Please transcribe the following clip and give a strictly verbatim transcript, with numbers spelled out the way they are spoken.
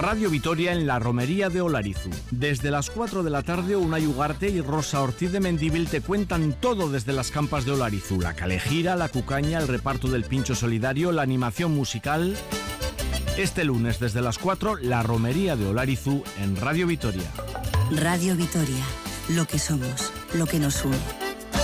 Radio Vitoria en la romería de Olarizu. Desde las cuatro de la tarde, Unai Ugarte y Rosa Ortiz de Mendívil te cuentan todo desde las campas de Olarizu. La calejira, la cucaña, el reparto del pincho solidario, la animación musical. Este lunes desde las cuatro, la romería de Olarizu en Radio Vitoria. Radio Vitoria, lo que somos, lo que nos une.